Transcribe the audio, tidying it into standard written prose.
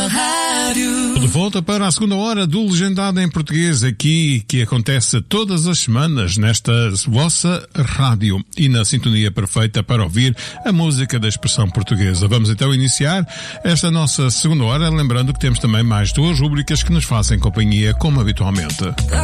rádio. De volta para a segunda hora do Legendado em Português, aqui, que acontece todas as semanas nesta vossa rádio e na sintonia perfeita para ouvir a música da expressão portuguesa. Vamos então iniciar esta nossa segunda hora, lembrando que temos também mais duas rubricas que nos fazem companhia, como habitualmente.